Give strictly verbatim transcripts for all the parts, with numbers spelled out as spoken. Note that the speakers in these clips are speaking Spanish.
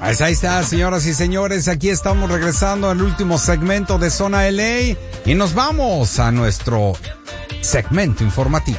Pues ahí está, señoras y señores, aquí estamos regresando al último segmento de Zona L A y nos vamos a nuestro segmento informativo.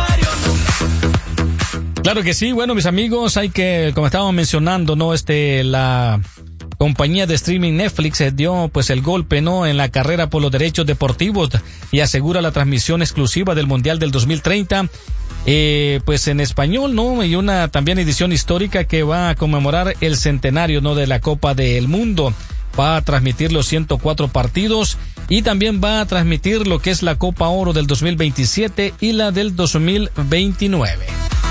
Claro que sí, bueno, mis amigos, hay que, como estábamos mencionando, ¿no? Este, la compañía de streaming Netflix dio pues el golpe, ¿no? En la carrera por los derechos deportivos y asegura la transmisión exclusiva del Mundial del dos mil treinta. Eh, pues en español, ¿no? Y una también edición histórica que va a conmemorar el centenario, ¿no? De la Copa del Mundo. Va a transmitir los ciento cuatro partidos y también va a transmitir lo que es la Copa Oro del dos mil veintisiete y la del dos mil veintinueve.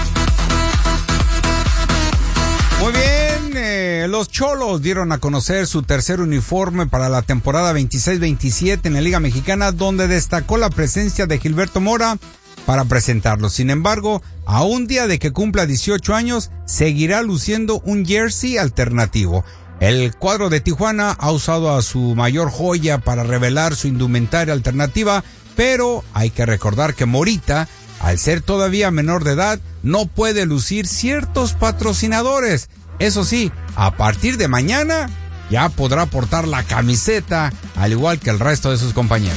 Muy bien, eh, los Cholos dieron a conocer su tercer uniforme para la temporada veintiséis veintisiete en la Liga Mexicana, donde destacó la presencia de Gilberto Mora para presentarlo. Sin embargo, a un día de que cumpla dieciocho años, seguirá luciendo un jersey alternativo. El cuadro de Tijuana ha usado a su mayor joya para revelar su indumentaria alternativa, pero hay que recordar que Morita, al ser todavía menor de edad, no puede lucir ciertos patrocinadores. Eso sí, a partir de mañana ya podrá portar la camiseta, al igual que el resto de sus compañeros.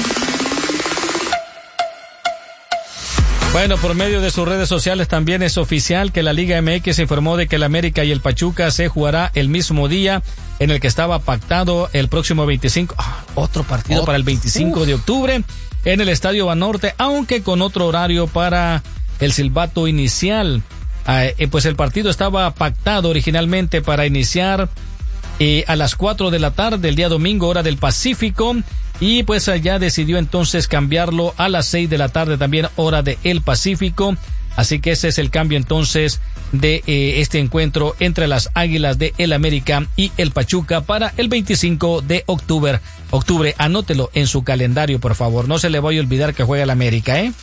Bueno, por medio de sus redes sociales también es oficial que la Liga M X informó de que el América y el Pachuca se jugará el mismo día en el que estaba pactado el próximo veinticinco, ah, otro partido oh, para el veinticinco uf. de octubre en el Estadio Banorte, aunque con otro horario para el silbato inicial. Eh, pues el partido estaba pactado originalmente para iniciar eh, a las cuatro de la tarde el día domingo, hora del Pacífico. Y pues allá decidió entonces cambiarlo a las seis de la tarde también, hora de el Pacífico. Así que ese es el cambio entonces de eh, este encuentro entre las Águilas de el América y el Pachuca para el veinticinco de octubre. Octubre, anótelo en su calendario, por favor. No se le vaya a olvidar que juega el América, ¿eh?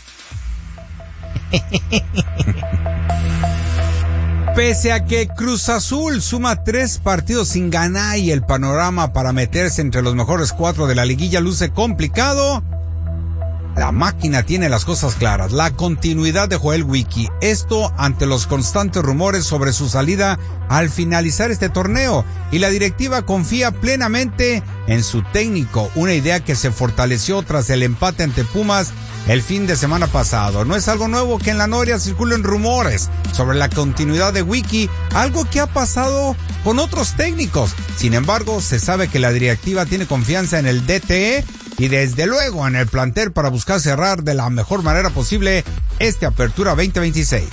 Pese a que Cruz Azul suma tres partidos sin ganar y el panorama para meterse entre los mejores cuatro de la liguilla luce complicado, la máquina tiene las cosas claras. La continuidad de Joel Wiki. Esto ante los constantes rumores sobre su salida al finalizar este torneo. Y la directiva confía plenamente en su técnico. Una idea que se fortaleció tras el empate ante Pumas el fin de semana pasado. No es algo nuevo que en la Noria circulen rumores sobre la continuidad de Wiki, algo que ha pasado con otros técnicos. Sin embargo, se sabe que la directiva tiene confianza en el D T E y desde luego en el plantel para buscar cerrar de la mejor manera posible esta apertura veinte veintiséis.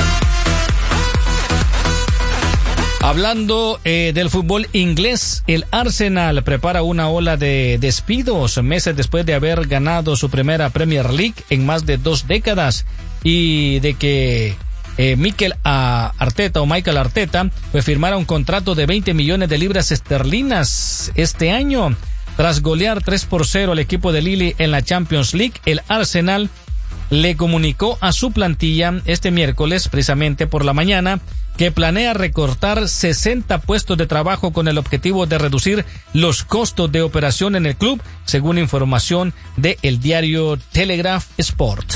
Hablando eh, del fútbol inglés, el Arsenal prepara una ola de despidos meses después de haber ganado su primera Premier League en más de dos décadas y de que eh, Mikel Arteta o Michael Arteta pues firmara un contrato de veinte millones de libras esterlinas este año. Tras golear tres por cero al equipo de Lille en la Champions League, el Arsenal le comunicó a su plantilla este miércoles, precisamente por la mañana, que planea recortar sesenta puestos de trabajo con el objetivo de reducir los costos de operación en el club, según información de el diario Telegraph Sport.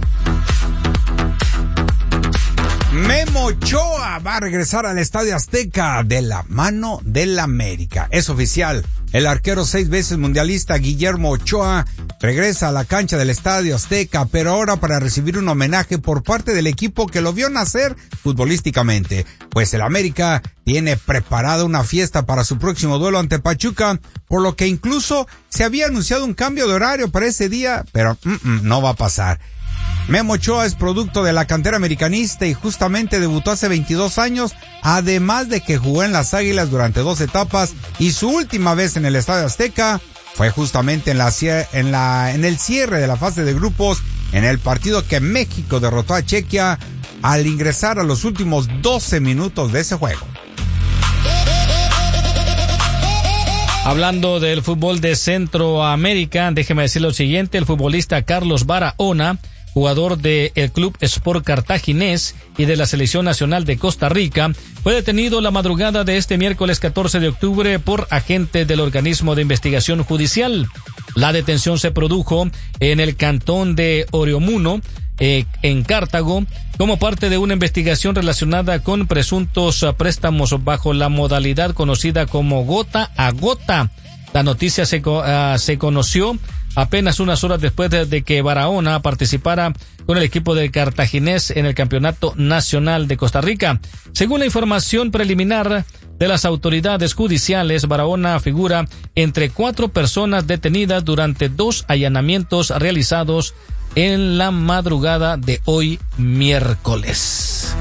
Memo Ochoa va a regresar al Estadio Azteca de la mano del América. Es oficial. El arquero seis veces mundialista Guillermo Ochoa regresa a la cancha del Estadio Azteca, pero ahora para recibir un homenaje por parte del equipo que lo vio nacer futbolísticamente. Pues el América tiene preparada una fiesta para su próximo duelo ante Pachuca, por lo que incluso se había anunciado un cambio de horario para ese día, pero mm, no va a pasar. Memo Ochoa es producto de la cantera americanista y justamente debutó hace veintidós años, además de que jugó en las Águilas durante dos etapas y su última vez en el Estadio Azteca fue justamente en la en la en el cierre de la fase de grupos en el partido que México derrotó a Chequia al ingresar a los últimos doce minutos de ese juego. Hablando del fútbol de Centroamérica, déjeme decir lo siguiente: el futbolista Carlos Barahona, jugador del Club Sport Cartaginés y de la Selección Nacional de Costa Rica, fue detenido la madrugada de este miércoles catorce de octubre por agentes del organismo de investigación judicial. La detención se produjo en el cantón de Oriomuno, eh, en Cartago como parte de una investigación relacionada con presuntos préstamos bajo la modalidad conocida como gota a gota. La noticia se, uh, se conoció apenas unas horas después de, de que Barahona participara con el equipo del Cartaginés en el Campeonato Nacional de Costa Rica. Según la información preliminar de las autoridades judiciales, Barahona figura entre cuatro personas detenidas durante dos allanamientos realizados en la madrugada de hoy miércoles.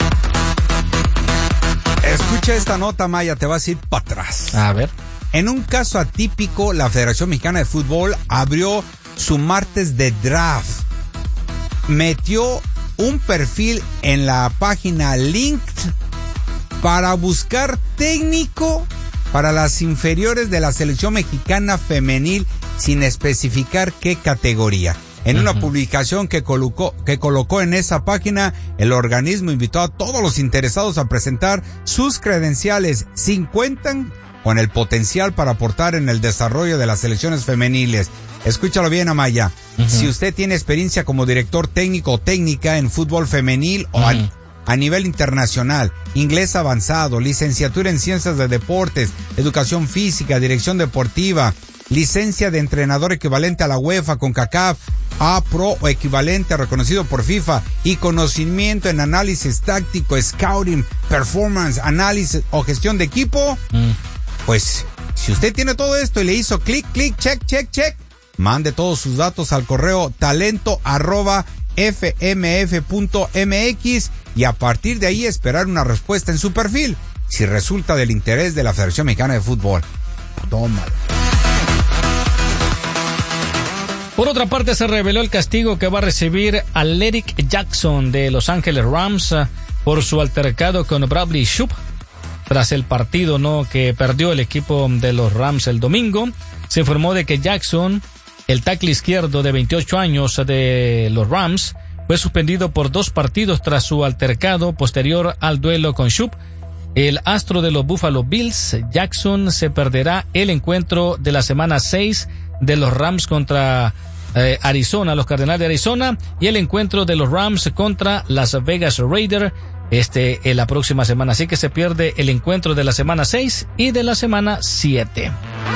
Escucha esta nota, Maya, te vas a ir para atrás. A ver. En un caso atípico, la Federación Mexicana de Fútbol abrió su martes de draft. Metió un perfil en la página Linked para buscar técnico para las inferiores de la selección mexicana femenil sin especificar qué categoría. En uh-huh. una publicación que colocó, que colocó en esa página, el organismo invitó a todos los interesados a presentar sus credenciales si cuentan con el potencial para aportar en el desarrollo de las selecciones femeniles. Escúchalo bien, Amaya. Uh-huh. Si usted tiene experiencia como director técnico o técnica en fútbol femenil uh-huh. o a, a nivel internacional, inglés avanzado, licenciatura en ciencias de deportes, educación física, dirección deportiva, licencia de entrenador equivalente a la UEFA, CONCACAF, A Pro o equivalente reconocido por FIFA y conocimiento en análisis táctico, scouting, performance, análisis o gestión de equipo, mm. pues si usted tiene todo esto y le hizo clic, clic, check, check, check, mande todos sus datos al correo talento arroba fmf punto mx y a partir de ahí esperar una respuesta en su perfil si resulta del interés de la Federación Mexicana de Fútbol. Tómalo. Por otra parte, se reveló el castigo que va a recibir Aleric Jackson de Los Ángeles Rams por su altercado con Bradley Chubb tras el partido no que perdió el equipo de los Rams el domingo. Se informó de que Jackson, el tackle izquierdo de veintiocho años de los Rams, fue suspendido por dos partidos tras su altercado posterior al duelo con Chubb. El astro de los Buffalo Bills, Jackson, se perderá el encuentro de la semana seis de los Rams contra eh, Arizona, los Cardenales de Arizona, y el encuentro de los Rams contra Las Vegas Raiders este en la próxima semana. Así que se pierde el encuentro de la semana seis y de la semana siete.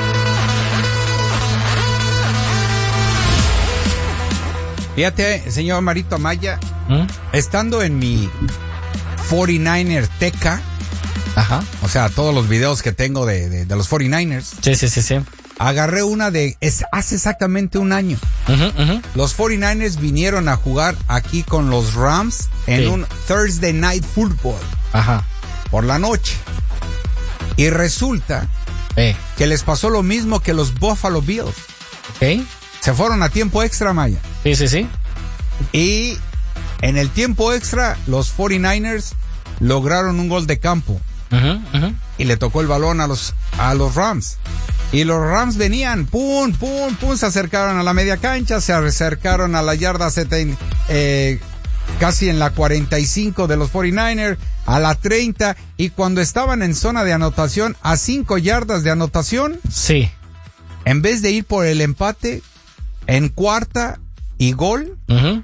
Fíjate, señor Marito Amaya, ¿Mm? estando en mi cuarenta y nueve ers Teca, ajá, o sea, todos los videos que tengo de, de, de los cuarenta y nueve ers. Sí, sí, sí, sí. Agarré una de es, hace exactamente un año. Uh-huh, uh-huh. Los cuarenta y nueve ers vinieron a jugar aquí con los Rams en sí. un Thursday Night Football. Ajá. Por la noche. Y resulta eh. que les pasó lo mismo que los Buffalo Bills. Okay. Se fueron a tiempo extra, Maya. Sí, sí, sí. Y en el tiempo extra, los cuarenta y nueve ers lograron un gol de campo. Uh-huh, uh-huh. Y le tocó el balón a los, a los Rams. Y los Rams venían, pum, pum, pum, se acercaron a la media cancha, se acercaron a la yarda setenta, eh, casi en la cuarenta y cinco de los cuarenta y nueve ers, a la treinta, y cuando estaban en zona de anotación, a cinco yardas de anotación, sí, en vez de ir por el empate, en cuarta y gol, uh-huh.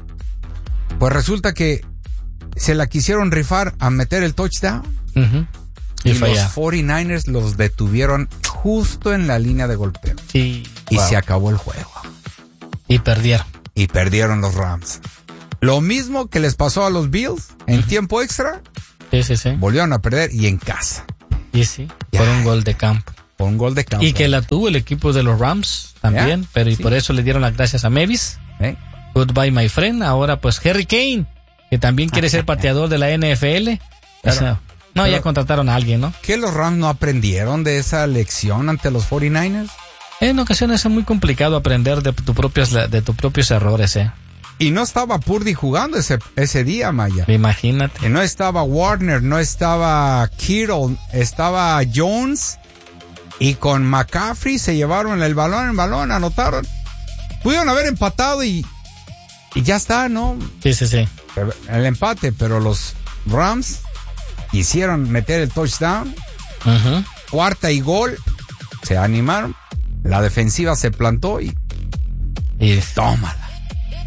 pues resulta que se la quisieron rifar a meter el touchdown. Uh-huh. Y, y los cuarenta y nueve ers los detuvieron justo en la línea de golpeo. Sí. Y wow. se acabó el juego. Y perdieron. Y perdieron los Rams. Lo mismo que les pasó a los Bills en uh-huh. tiempo extra. Sí, sí, sí. Volvieron a perder y en casa. Y sí, ya. por un gol de campo. Por un gol de campo. Y que la tuvo el equipo de los Rams también, ¿Ya? pero y sí. por eso le dieron las gracias a Mavis. ¿Eh? Goodbye, my friend. Ahora pues Harry Kane, que también quiere ser pateador de la N F L. Claro. O sea, no, Pero, ya contrataron a alguien, ¿no? ¿Que los Rams no aprendieron de esa lección ante los cuarenta y nueve ers? En ocasiones es muy complicado aprender de, tu propios, de tus propios errores, ¿eh? Y no estaba Purdy jugando ese, ese día, Maya. Imagínate. Y no estaba Warner, no estaba Kittle, estaba Jones. Y con McCaffrey se llevaron el balón, el balón, anotaron. Pudieron haber empatado y, y ya está, ¿no? Sí, sí, sí. El empate, pero los Rams quisieron meter el touchdown. Uh-huh. Cuarta y gol. Se animaron. La defensiva se plantó y... Y tómala.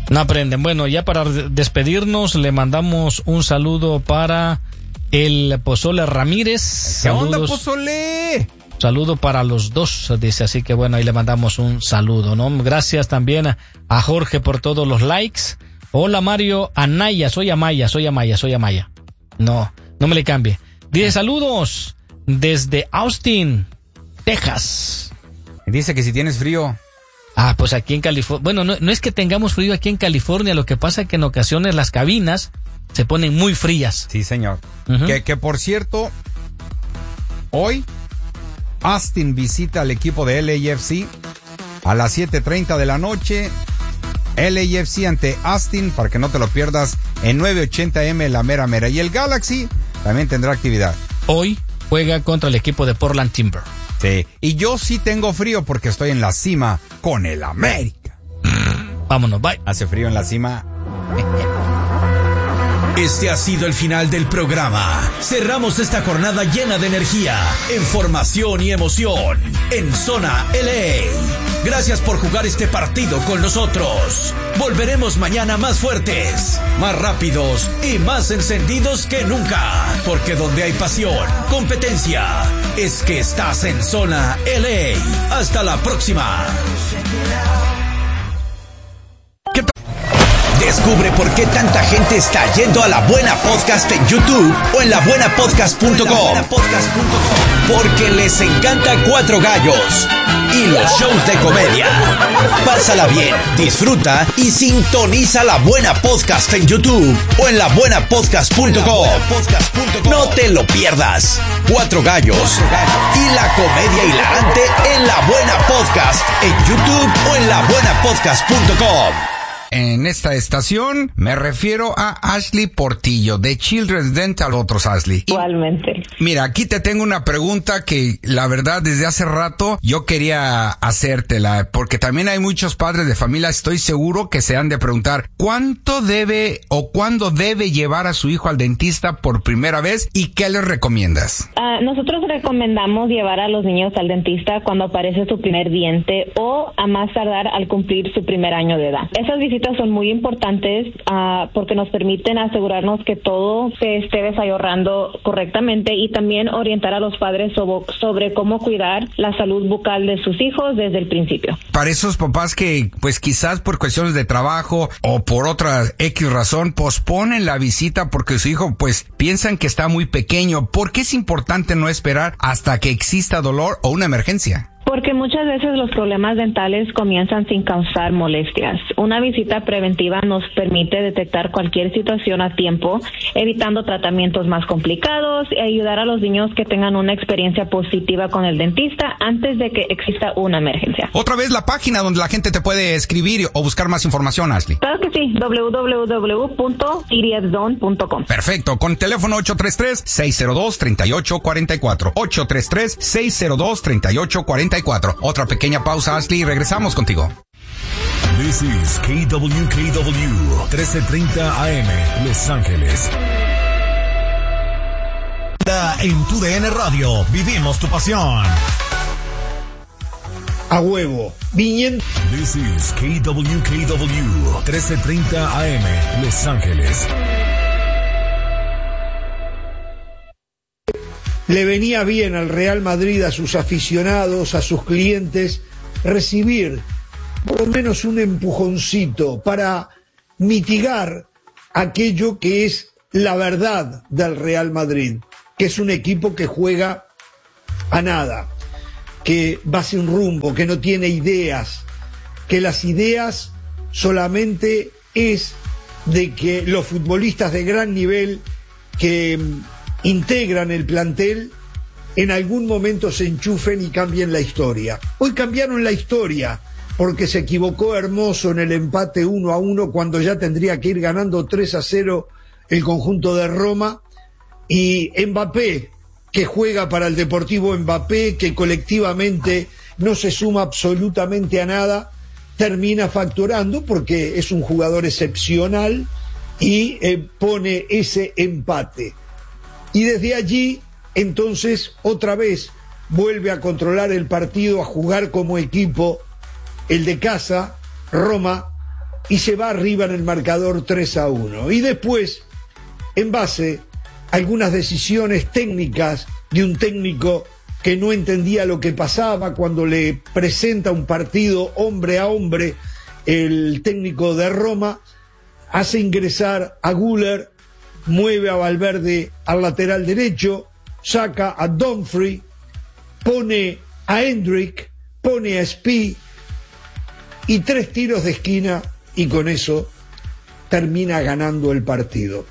No aprenden. Bueno, ya para despedirnos, le mandamos un saludo para el Pozole Ramírez. ¿Qué Saludos. onda, Pozole? Saludo para los dos, dice, así que bueno, ahí le mandamos un saludo, ¿no? Gracias también a, a Jorge por todos los likes. Hola Mario Anaya, soy Amaya, soy Amaya, soy Amaya. No, no me le cambie. Dice saludos desde Austin, Texas. Dice que si tienes frío. Ah, pues aquí en California, bueno, no, no es que tengamos frío aquí en California, lo que pasa es que en ocasiones las cabinas se ponen muy frías. Sí, señor. Uh-huh. Que, que por cierto, hoy Austin visita al equipo de L A F C a las siete treinta de la noche. L A F C ante Austin, para que no te lo pierdas, en nueve ochenta eme la mera mera. Y el Galaxy también tendrá actividad. Hoy juega contra el equipo de Portland Timber. Sí, y yo sí tengo frío porque estoy en la cima con el América. Vámonos, bye. Hace frío en la cima. Este ha sido el final del programa. Cerramos esta jornada llena de energía, información y emoción en Zona L A. Gracias por jugar este partido con nosotros. Volveremos mañana más fuertes, más rápidos y más encendidos que nunca. Porque donde hay pasión, competencia, es que estás en Zona L A. Hasta la próxima. Descubre por qué tanta gente está yendo a La Buena Podcast en YouTube o en la buena podcast punto com. Porque les encanta Cuatro Gallos y los shows de comedia. Pásala bien, disfruta y sintoniza La Buena Podcast en YouTube o en la buena podcast punto com. No te lo pierdas. Cuatro Gallos y la comedia hilarante en La Buena Podcast en YouTube o en la buena podcast punto com. En esta estación me refiero a Ashley Portillo de Children's Dental, otros Ashley. Igualmente. Mira, aquí te tengo una pregunta que la verdad desde hace rato yo quería hacértela, porque también hay muchos padres de familia, estoy seguro que se han de preguntar ¿cuánto debe o cuándo debe llevar a su hijo al dentista por primera vez y qué les recomiendas? Uh, nosotros recomendamos llevar a los niños al dentista cuando aparece su primer diente o a más tardar al cumplir su primer año de edad. Esas visitas son muy importantes uh, porque nos permiten asegurarnos que todo se esté desarrollando correctamente y también orientar a los padres sobre, sobre cómo cuidar la salud bucal de sus hijos desde el principio. Para esos papás que pues quizás por cuestiones de trabajo o por otra X razón posponen la visita porque su hijo pues piensan que está muy pequeño, ¿por qué es importante no esperar hasta que exista dolor o una emergencia? Porque muchas veces los problemas dentales comienzan sin causar molestias. Una visita preventiva nos permite detectar cualquier situación a tiempo, evitando tratamientos más complicados y ayudar a los niños que tengan una experiencia positiva con el dentista antes de que exista una emergencia. Otra vez la página donde la gente te puede escribir o buscar más información, Ashley. Claro que sí, doble u doble u doble u punto c d f zone punto com. Perfecto, con teléfono ocho tres tres, seis cero dos, tres ocho cuatro cuatro. ocho tres tres, seis cero dos, tres ocho cuatro cuatro. Otra pequeña pausa, Ashley, y regresamos contigo. This is K W K W, trece treinta A M, Los Ángeles. En tu D N Radio, vivimos tu pasión. A huevo, viniendo. This is K W K W, trece treinta A M, Los Ángeles. Le venía bien al Real Madrid, a sus aficionados, a sus clientes, recibir por lo menos un empujoncito para mitigar aquello que es la verdad del Real Madrid, que es un equipo que juega a nada, que va sin rumbo, que no tiene ideas, que las ideas solamente es de que los futbolistas de gran nivel que integran el plantel en algún momento se enchufen y cambien la historia. Hoy cambiaron la historia porque se equivocó Hermoso en el empate uno a uno cuando ya tendría que ir ganando tres a cero el conjunto de Roma, y Mbappé, que juega para el Deportivo Mbappé, que colectivamente no se suma absolutamente a nada, termina facturando porque es un jugador excepcional y eh, pone ese empate. Y desde allí, entonces, otra vez vuelve a controlar el partido, a jugar como equipo, el de casa, Roma, y se va arriba en el marcador tres a uno. Y después, en base a algunas decisiones técnicas de un técnico que no entendía lo que pasaba cuando le presenta un partido hombre a hombre, el técnico de Roma hace ingresar a Güler, mueve a Valverde al lateral derecho, saca a Dumfries, pone a Hendrick, pone a Spee y tres tiros de esquina, y con eso termina ganando el partido.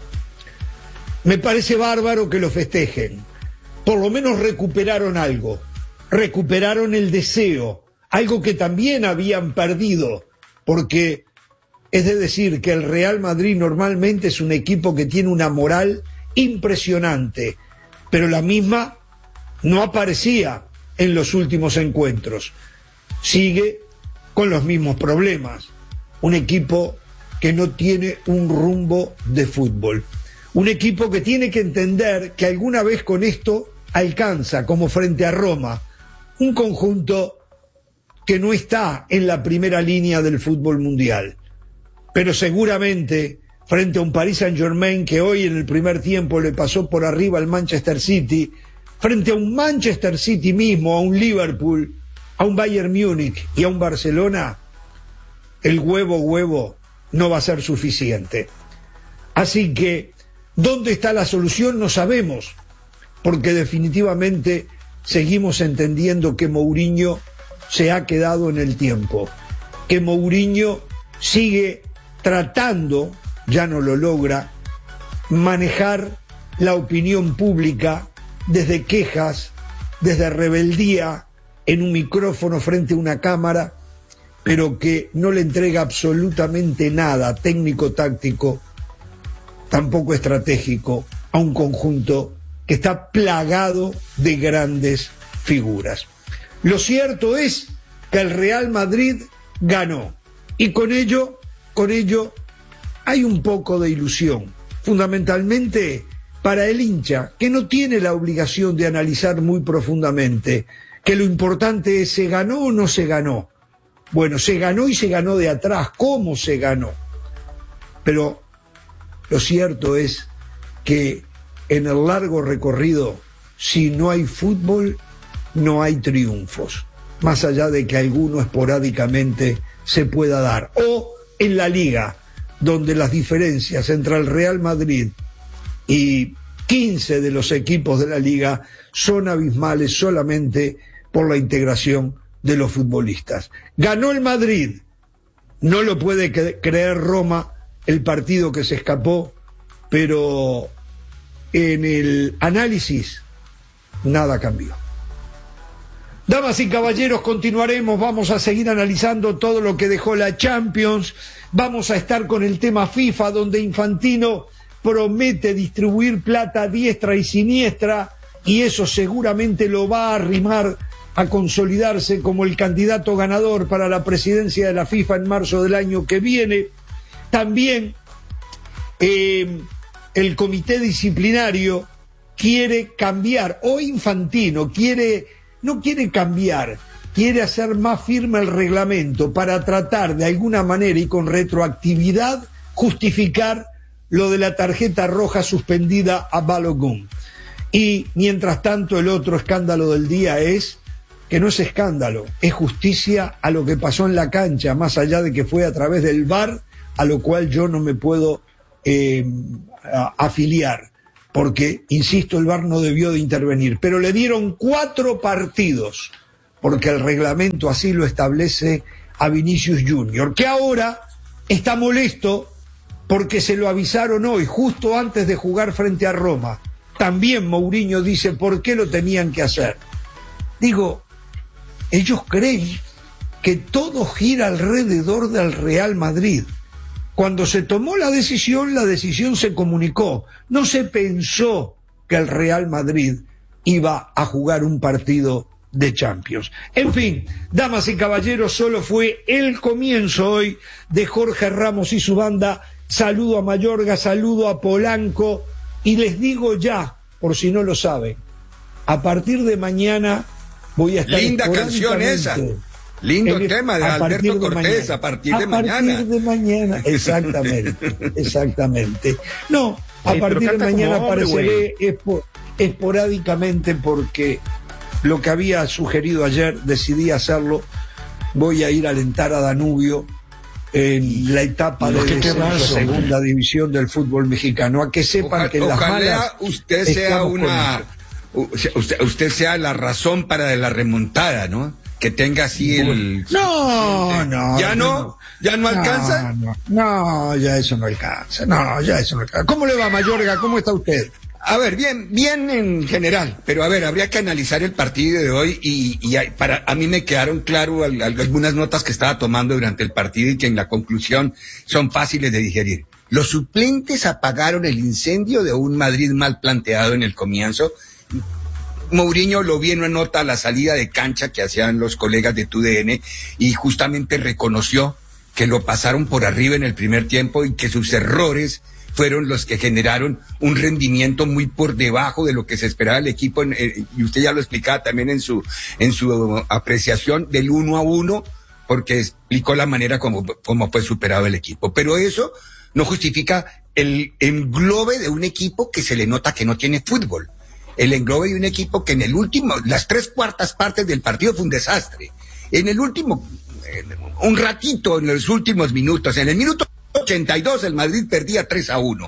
Me parece bárbaro que lo festejen. Por lo menos recuperaron algo, recuperaron el deseo, algo que también habían perdido, porque es de decir que el Real Madrid normalmente es un equipo que tiene una moral impresionante, pero la misma no aparecía en los últimos encuentros. Sigue con los mismos problemas. Un equipo que no tiene un rumbo de fútbol. Un equipo que tiene que entender que alguna vez con esto alcanza, como frente a Roma, un conjunto que no está en la primera línea del fútbol mundial. Pero seguramente frente a un Paris Saint-Germain que hoy en el primer tiempo le pasó por arriba al Manchester City, frente a un Manchester City mismo, a un Liverpool, a un Bayern Múnich y a un Barcelona, el huevo huevo no va a ser suficiente. Así que, ¿dónde está la solución? No sabemos, porque definitivamente seguimos entendiendo que Mourinho se ha quedado en el tiempo, que Mourinho sigue tratando, ya no lo logra, manejar la opinión pública desde quejas, desde rebeldía, en un micrófono frente a una cámara, pero que no le entrega absolutamente nada técnico-táctico, tampoco estratégico, a un conjunto que está plagado de grandes figuras. Lo cierto es que el Real Madrid ganó, y con ello, con ello hay un poco de ilusión, fundamentalmente para el hincha, que no tiene la obligación de analizar muy profundamente, que lo importante es ¿se ganó o no se ganó? Bueno, se ganó y se ganó de atrás. ¿Cómo se ganó? Pero lo cierto es que en el largo recorrido, si no hay fútbol, no hay triunfos, más allá de que alguno esporádicamente se pueda dar. O en la Liga, donde las diferencias entre el Real Madrid y quince de los equipos de la Liga son abismales solamente por la integración de los futbolistas. Ganó el Madrid, no lo puede creer Roma, el partido que se escapó, pero en el análisis nada cambió. Damas y caballeros, continuaremos, vamos a seguir analizando todo lo que dejó la Champions, vamos a estar con el tema FIFA, donde Infantino promete distribuir plata a diestra y siniestra, y eso seguramente lo va a arrimar a consolidarse como el candidato ganador para la presidencia de la FIFA en marzo del año que viene. También eh, el comité disciplinario quiere cambiar, o Infantino quiere, no quiere cambiar, quiere hacer más firme el reglamento para tratar de alguna manera y con retroactividad justificar lo de la tarjeta roja suspendida a Balogun. Y mientras tanto el otro escándalo del día es que no es escándalo, es justicia a lo que pasó en la cancha, más allá de que fue a través del V A R, a lo cual yo no me puedo eh, afiliar, porque, insisto, el V A R no debió de intervenir, pero le dieron cuatro partidos, porque el reglamento así lo establece a Vinicius Junior, que ahora está molesto porque se lo avisaron hoy, justo antes de jugar frente a Roma. También Mourinho dice, ¿por qué lo tenían que hacer? Digo, ellos creen que todo gira alrededor del Real Madrid. Cuando se tomó la decisión, la decisión se comunicó. No se pensó que el Real Madrid iba a jugar un partido de Champions. En fin, damas y caballeros, solo fue el comienzo hoy de Jorge Ramos y su banda. Saludo a Mayorga, saludo a Polanco, y les digo ya, por si no lo saben, a partir de mañana voy a estar linda canción esa. Lindo el, tema de Alberto Cortés, a partir de mañana. A partir de mañana, exactamente, exactamente. No, a sí, partir de mañana hombre, apareceré espo, esporádicamente porque lo que había sugerido ayer decidí hacerlo. Voy a ir a alentar a Danubio en la etapa de descenso, segunda división del fútbol mexicano, a que sepan Ojalá, que las ojalá malas usted sea una usted, usted sea la razón para la remontada, ¿no? Que tenga así el... No, no. ¿Ya no? ¿Ya no alcanza? No, no, no, ya eso no alcanza. No, ya eso no alcanza. ¿Cómo le va, Mayorga? ¿Cómo está usted? A ver, bien, bien en general, pero a ver, habría que analizar el partido de hoy y, y hay, para a mí me quedaron claro al, algunas notas que estaba tomando durante el partido y que en la conclusión son fáciles de digerir. Los suplentes apagaron el incendio de un Madrid mal planteado en el comienzo. Mourinho lo vi en una nota a la salida de cancha que hacían los colegas de T U D N y justamente reconoció que lo pasaron por arriba en el primer tiempo y que sus errores fueron los que generaron un rendimiento muy por debajo de lo que se esperaba del equipo, eh, y usted ya lo explicaba también en su en su apreciación del uno a uno, porque explicó la manera como, como fue superado el equipo. Pero eso no justifica el englobe de un equipo que se le nota que no tiene fútbol. El englobe de un equipo que en el último, las tres cuartas partes del partido fue un desastre. En el último, un ratito, en los últimos minutos, en el minuto ochenta y dos el Madrid perdía tres a uno.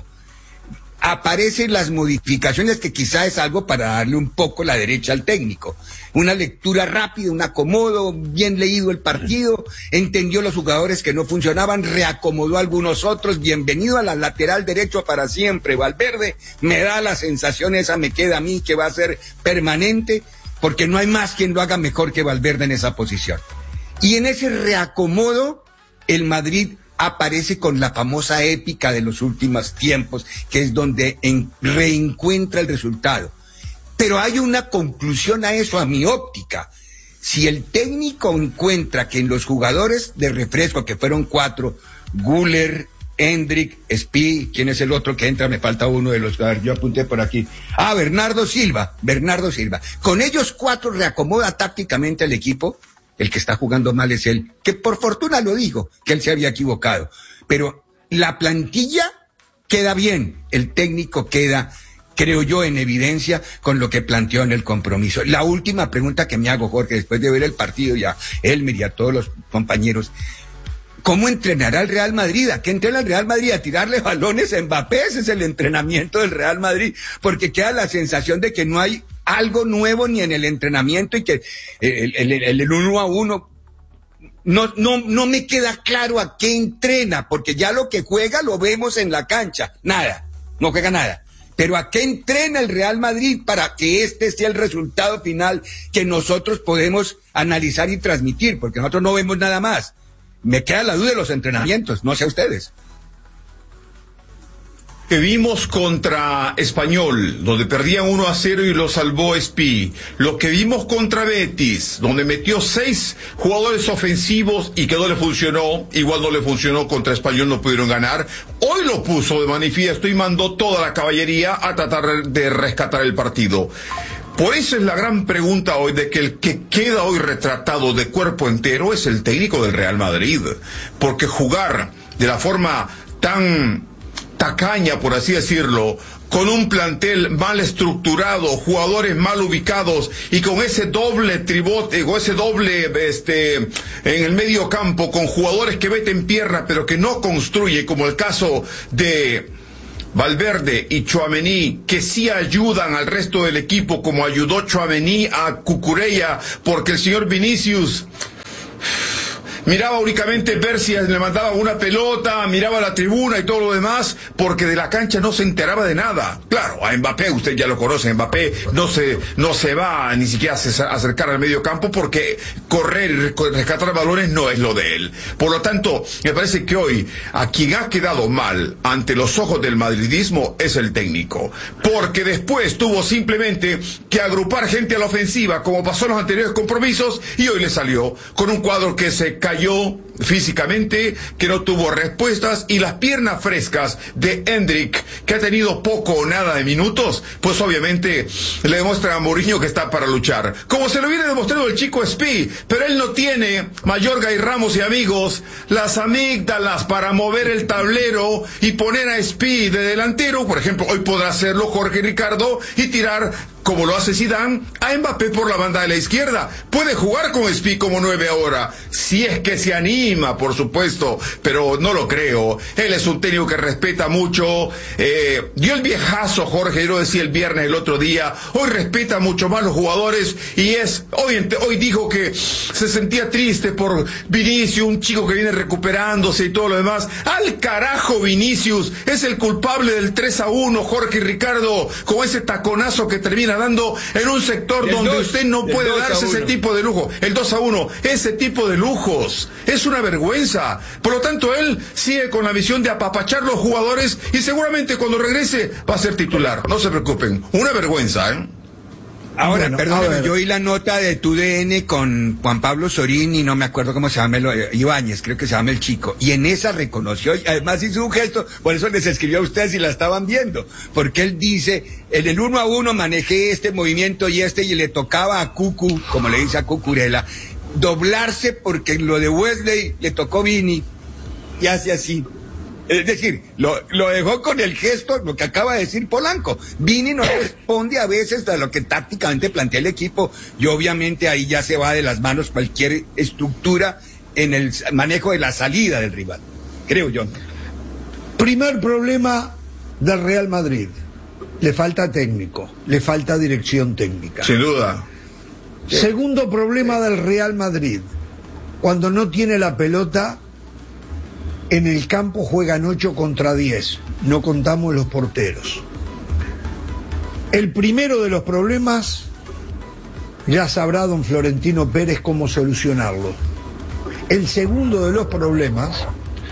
Aparecen las modificaciones que quizá es algo para darle un poco la derecha al técnico. Una lectura rápida, un acomodo, bien leído el partido, entendió los jugadores que no funcionaban, reacomodó a algunos otros, bienvenido a la lateral derecho para siempre. Valverde, me da la sensación esa, me queda a mí, que va a ser permanente, porque no hay más quien lo haga mejor que Valverde en esa posición. Y en ese reacomodo, el Madrid aparece con la famosa épica de los últimos tiempos, que es donde en, reencuentra el resultado. Pero hay una conclusión a eso, a mi óptica. Si el técnico encuentra que en los jugadores de refresco, que fueron cuatro, Güler, Hendrick, Spi, ¿quién es el otro que entra? Me falta uno de los, a ver, yo apunté por aquí. Ah, Bernardo Silva, Bernardo Silva. Con ellos cuatro reacomoda tácticamente al equipo. El que está jugando mal es él, que por fortuna lo dijo, que él se había equivocado. Pero la plantilla queda bien, el técnico queda, creo yo, en evidencia con lo que planteó en el compromiso. La última pregunta que me hago, Jorge, después de ver el partido ya, Elmer y a todos los compañeros, ¿cómo entrenará el Real Madrid? ¿A qué entrena el Real Madrid? ¿A tirarle balones a Mbappé? Ese es el entrenamiento del Real Madrid, porque queda la sensación de que no hay algo nuevo ni en el entrenamiento y que el, el, el, el uno a uno no, no, no me queda claro a qué entrena, porque ya lo que juega lo vemos en la cancha, nada, no juega nada. Pero ¿a qué entrena el Real Madrid para que este sea el resultado final que nosotros podemos analizar y transmitir? Porque nosotros no vemos nada más. Me queda la duda de los entrenamientos, no sé a ustedes. Que vimos contra Español, donde perdían uno a cero y lo salvó Spi. Lo que vimos contra Betis, donde metió seis jugadores ofensivos y que no le funcionó, igual no le funcionó contra Español, no pudieron ganar. Hoy lo puso de manifiesto y mandó toda la caballería a tratar de rescatar el partido. Por eso es la gran pregunta hoy, de que el que queda hoy retratado de cuerpo entero es el técnico del Real Madrid. Porque jugar de la forma tan tacaña, por así decirlo, con un plantel mal estructurado, jugadores mal ubicados y con ese doble tribote, con ese doble este en el medio campo, con jugadores que meten pierna pero que no construye, como el caso de Valverde y Tchouaméni, que sí ayudan al resto del equipo, como ayudó Tchouaméni a Cucurella, porque el señor Vinicius miraba únicamente ver si le mandaba una pelota, miraba la tribuna y todo lo demás, porque de la cancha no se enteraba de nada. Claro, a Mbappé, usted ya lo conoce, Mbappé no se, no se va ni siquiera a acercar al medio campo, porque correr y rescatar balones no es lo de él. Por lo tanto, me parece que hoy a quien ha quedado mal ante los ojos del madridismo es el técnico, porque después tuvo simplemente que agrupar gente a la ofensiva, como pasó en los anteriores compromisos, y hoy le salió con un cuadro que se cayó físicamente, que no tuvo respuestas, y las piernas frescas de Hendrick, que ha tenido poco o nada de minutos, pues obviamente le demuestra a Mourinho que está para luchar, como se lo viene demostrando el chico Spi, pero él no tiene, Mayorga y Ramos y amigos, las amígdalas para mover el tablero y poner a Speed de delantero. Por ejemplo, hoy podrá hacerlo Jorge Ricardo y tirar, como lo hace Zidane, a Mbappé por la banda de la izquierda. Puede jugar con Speed como nueve ahora, si es que se anima, por supuesto, pero no lo creo. Él es un técnico que respeta mucho, eh, dio el viejazo, Jorge, yo lo decía el viernes, el otro día, hoy respeta mucho más los jugadores y es, hoy, hoy dijo que se sentía triste por Vinicius, un chico que viene recuperándose y todo lo demás. Al carajo Vinicius, es el culpable del tres a uno, Jorge y Ricardo, con ese taconazo que termina dando en un sector donde dos, usted no puede darse ese tipo de lujo. El dos a uno, ese tipo de lujos, es una vergüenza. Por lo tanto, él sigue con la misión de apapachar los jugadores y seguramente cuando regrese va a ser titular. No se preocupen, una vergüenza, ¿eh? Ahora, Bueno, perdón, yo oí la nota de tu D N con Juan Pablo Sorín y no me acuerdo cómo se llama, el, eh, Ibáñez, creo que se llama el chico, y en esa reconoció, y además hizo un gesto, por eso les escribió a ustedes si la estaban viendo, porque él dice, en el uno a uno manejé este movimiento y este, y le tocaba a Cucu, como le dice a Cucurella, doblarse porque lo de Wesley le tocó Vini, y hace así. Es decir, lo, lo dejó con el gesto, lo que acaba de decir Polanco. Vini no responde a veces a lo que tácticamente plantea el equipo y obviamente ahí ya se va de las manos cualquier estructura en el manejo de la salida del rival, creo yo. Primer problema del Real Madrid, le falta técnico, le falta dirección técnica. Sin duda. Segundo problema del Real Madrid, cuando no tiene la pelota, en el campo juegan ocho contra diez, no contamos los porteros. El primero de los problemas, ya sabrá don Florentino Pérez cómo solucionarlo. El segundo de los problemas,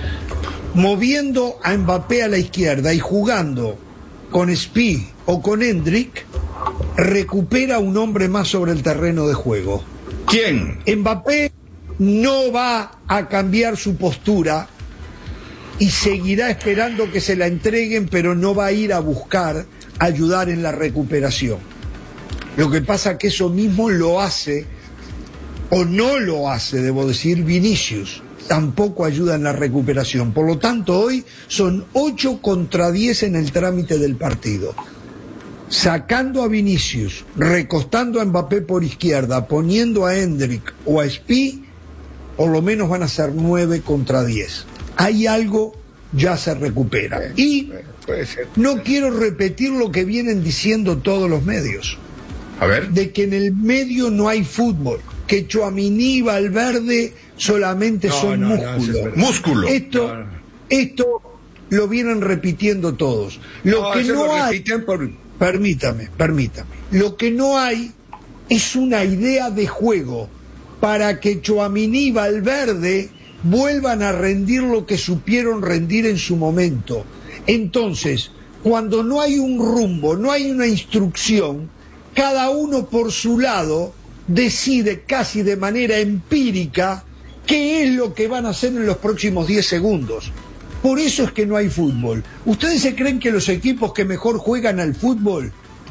moviendo a Mbappé a la izquierda y jugando con Spi o con Hendrick, recupera un hombre más sobre el terreno de juego. ¿Quién? Mbappé no va a cambiar su postura y seguirá esperando que se la entreguen, pero no va a ir a buscar ayudar en la recuperación. Lo que pasa que eso mismo lo hace, o no lo hace, debo decir, Vinicius. Tampoco ayuda en la recuperación. Por lo tanto, hoy son ocho contra diez en el trámite del partido. Sacando a Vinicius, recostando a Mbappé por izquierda, poniendo a Hendrick o a Spi, por lo menos van a ser nueve contra diez. Hay algo, ya se recupera. Y no quiero repetir lo que vienen diciendo todos los medios. A ver. De que en el medio no hay fútbol, que Tchouaméni y Valverde solamente no, son no, músculo. No, es músculo. Esto, no, no. esto lo vienen repitiendo todos. Lo no, que no lo hay, por... permítame, permítame. Lo que no hay es una idea de juego para que Tchouaméni y Valverde vuelvan a rendir lo que supieron rendir en su momento. Entonces, cuando no hay un rumbo, no hay una instrucción, cada uno por su lado decide casi de manera empírica qué es lo que van a hacer en los próximos diez segundos. Por eso es que no hay fútbol. ¿Ustedes se creen que los equipos que mejor juegan al fútbol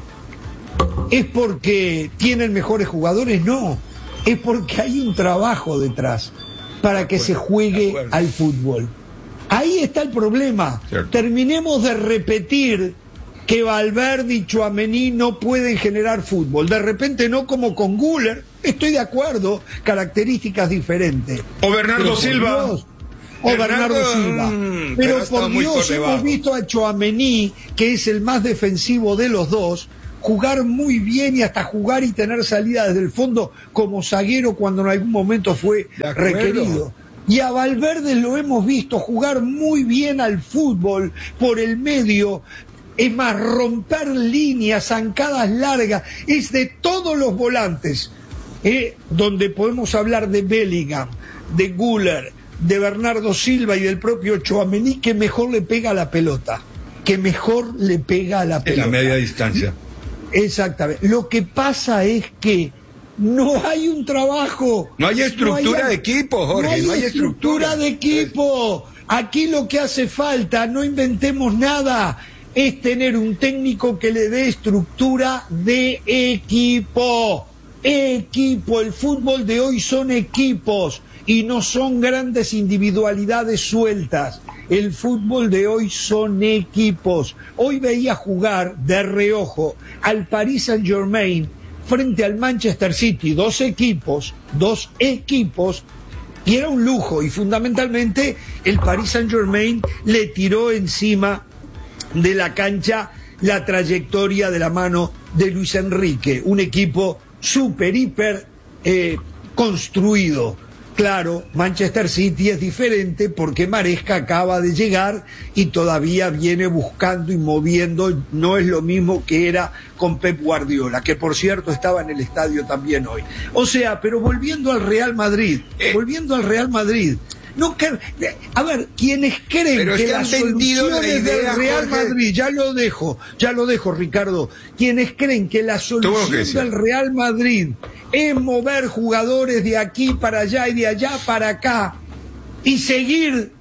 es porque tienen mejores jugadores? No, es porque hay un trabajo detrás para que se juegue al fútbol. Ahí está el problema. Cierto. Terminemos de repetir que Valverde y Tchouaméni no pueden generar fútbol. De repente no como con Güler, estoy de acuerdo, características diferentes. O Bernardo Silva. Dios, o Bernardo, Bernardo Silva. Mmm, pero, pero por Dios, por hemos visto a Tchouaméni, que es el más defensivo de los dos, jugar muy bien y hasta jugar y tener salida desde el fondo como zaguero cuando en algún momento fue requerido. Y a Valverde lo hemos visto jugar muy bien al fútbol por el medio, es más, romper líneas, zancadas largas, es de todos los volantes, eh, donde podemos hablar de Bellingham, de Güler, de Bernardo Silva y del propio Tchouaméni, que mejor le pega a la pelota, que mejor le pega a la pelota. En la media distancia. Exactamente. Lo que pasa es que no hay un trabajo. No hay estructura no hay, de equipo, Jorge. No hay, no hay estructura, estructura de equipo. Aquí lo que hace falta, no inventemos nada, es tener un técnico que le dé estructura de equipo. equipo. El fútbol de hoy son equipos y no son grandes individualidades sueltas. El fútbol de hoy son equipos. Hoy veía jugar de reojo al Paris Saint-Germain frente al Manchester City, dos equipos, dos equipos, y era un lujo, y fundamentalmente el Paris Saint-Germain le tiró encima de la cancha la trayectoria de la mano de Luis Enrique, un equipo súper, hiper eh, construido. Claro, Manchester City es diferente porque Maresca acaba de llegar y todavía viene buscando y moviendo, no es lo mismo que era con Pep Guardiola, que por cierto estaba en el estadio también hoy. O sea, pero volviendo al Real Madrid, eh. volviendo al Real Madrid, no que, a ver, quienes creen pero que es que las han vendido la soluciones idea, del Real Jorge. Madrid, ya lo dejo, ya lo dejo, Ricardo, quienes creen que la solución del Real Madrid es mover jugadores de aquí para allá y de allá para acá y seguir,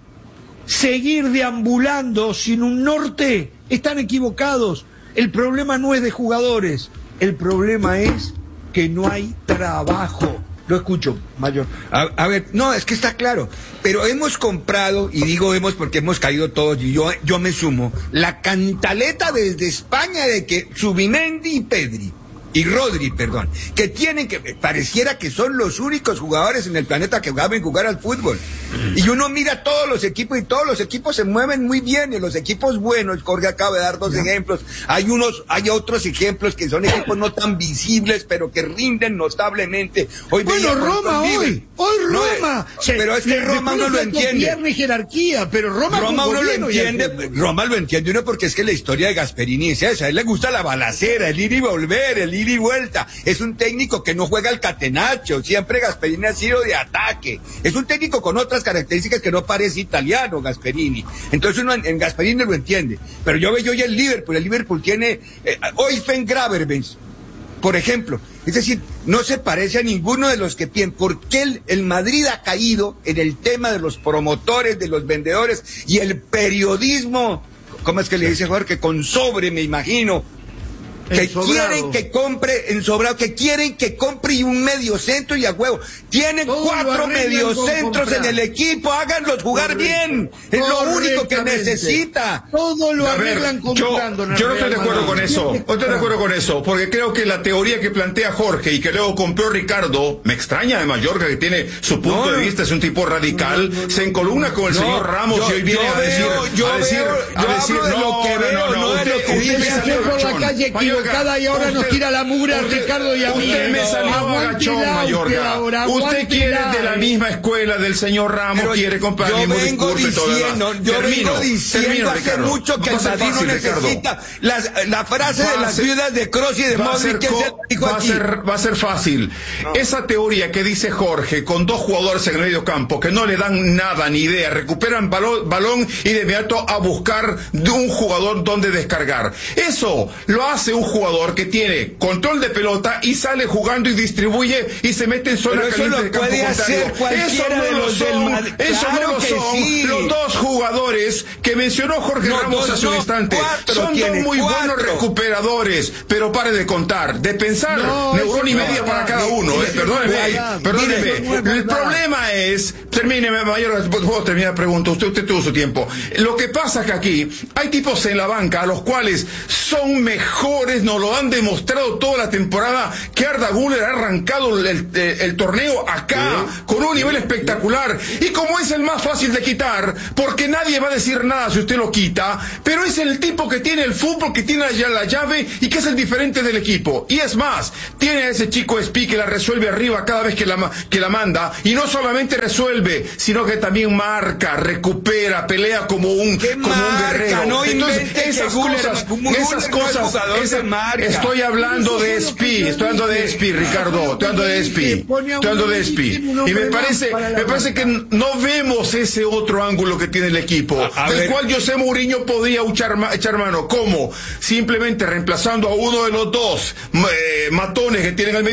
seguir deambulando sin un norte, están equivocados. El problema no es de jugadores, el problema es que no hay trabajo. Lo escucho, Mayor. A, a ver, no, es que está claro, pero hemos comprado, y digo hemos porque hemos caído todos, y yo, yo me sumo, la cantaleta desde España de que Zubimendi y Pedri, y Rodri, perdón, que tienen que, pareciera que son los únicos jugadores en el planeta que saben jugar al fútbol. Y uno mira todos los equipos y todos los equipos se mueven muy bien, y los equipos buenos, Jorge acaba de dar dos ya. ejemplos, hay unos, hay otros ejemplos que son equipos no tan visibles, pero que rinden notablemente. Hoy bueno, Roma hoy, hoy Roma. No, se, pero es que Roma uno lo entiende. Pierde jerarquía, pero Roma, Roma uno lo entiende, Roma lo entiende uno porque es que la historia de Gasperini es esa, a él le gusta la balacera, el ir y volver, el ir y vuelta. Es un técnico que no juega al catenaccio, siempre Gasperini ha sido de ataque. Es un técnico con otras características que no parece italiano, Gasperini. Entonces uno en, en Gasperini lo entiende. Pero yo veo hoy el Liverpool, el Liverpool tiene eh, hoy Sven Gravenberch, por ejemplo. Es decir, no se parece a ninguno de los que piensan. ¿Por qué el, el Madrid ha caído en el tema de los promotores, de los vendedores y el periodismo? ¿Cómo es que le dice Jorge? Con sobre, me imagino. Que quieren que compre en sobrado, que quieren que compre y un medio centro y a huevo. Tienen todo cuatro mediocentros en el equipo, háganlos jugar Correcto. bien. Es lo único que necesita. Todo lo a arreglan ver, comprando. Yo, yo no estoy de acuerdo con eso. No estoy de acuerdo con eso, porque creo que la teoría que plantea Jorge y que luego compró Ricardo, me extraña de Mallorca que tiene su punto no, de vista, es un tipo radical, no, no, se encolumna con el no, señor Ramos yo, y hoy viene a decir, yo a decir, veo, a decir, no, no, que veo, no, no, no, usted, que usted me salió por la calle equivocada y ahora usted, nos tira la mugre a Ricardo y a mí. Usted me salió agachón, Mallorca. Ahora, usted quiere de la misma escuela del señor Ramos, pero quiere comprar el mismo discurso y todo lo demás. Yo termino, vengo diciendo termino, hace Ricardo. mucho que el Madrid no necesita las, la frase de las viudas de Kroos y de Modric que se dijo va aquí. A ser, va a ser fácil. No. Esa teoría que dice Jorge, con dos jugadores en el medio campo que no le dan nada ni idea, recuperan balón, balón y de inmediato a buscar de un jugador donde descargar. Eso lo hace un jugador que tiene control de pelota y sale jugando y distribuye y se mete en zona caliente del campo contrario. Eso no de lo los son, eso claro no lo son sí. los dos jugadores que mencionó Jorge no, Ramos dos, hace un no, instante. Son dos muy cuatro. buenos recuperadores, pero pare de contar, de pensar, no, neurón y media no, para cada uno. Eh, perdóneme, perdóneme. El problema es, termíneme, Mayor, puedo terminar la pregunta, usted, usted tuvo su tiempo. Lo que pasa es que aquí hay tipos en la banca a los cuales son mejores, nos lo han demostrado toda la temporada, que Arda Güler ha arrancado el, el, el torneo acá ¿Sí? con un nivel espectacular, y como es el más fácil de quitar, porque nadie va a decir nada si usted lo quita, pero es el tipo que tiene el fútbol, que tiene ya la llave y que es el diferente del equipo, y es más, tiene a ese chico Espi que la resuelve arriba cada vez que la, que la manda, y no solamente resuelve, sino que también marca, recupera, pelea como un, como marca? un guerrero. No Entonces, esas cosas, esas cosas, esas, estoy hablando de Espi, estoy hablando de Espi, Ricardo, estoy hablando de Espi, estoy hablando de Espi, y me parece, me parece que no vemos ese otro ángulo que tiene el equipo, a, a del ver. cual José Mourinho podía echar, echar mano. ¿Cómo? Simplemente reemplazando a uno de los dos eh, matones que tienen al medio